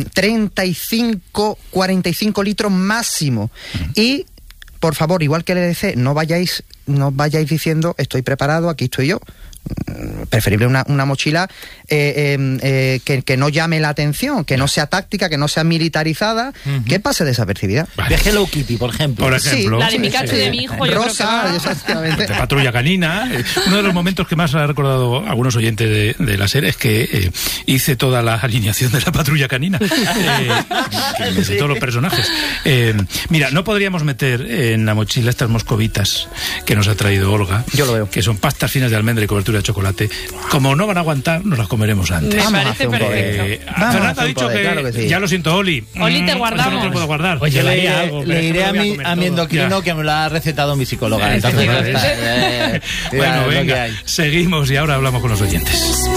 35, 45 litros máximo. Y, por favor, igual que el EDC, no vayáis diciendo, estoy preparado, aquí estoy yo. Preferible una mochila que no llame la atención, que no sea táctica, que no sea militarizada, que pase desapercibida. De Hello Kitty, por ejemplo. Sí, la de mi cacho y de mi hijo, yo Rosa, creo que exactamente. De Patrulla Canina. Uno de los momentos que más ha recordado algunos oyentes de la serie es que hice toda la alineación de la Patrulla Canina, de todos los personajes. Mira, no podríamos meter en la mochila estas moscovitas que nos ha traído Olga. Yo lo veo. Que son pastas finas de almendra y cobertura de chocolate. Como no van a aguantar, nos las comeremos antes. me parece perfecto. Fernando ha dicho que, claro que sí. ya lo siento, Oli. Oli, te guardamos. Esto no te lo puedo guardar. Pues yo Ya le diré a mi endocrino que me lo ha recetado mi psicóloga. Entonces, Bueno, venga, seguimos y ahora hablamos con los oyentes.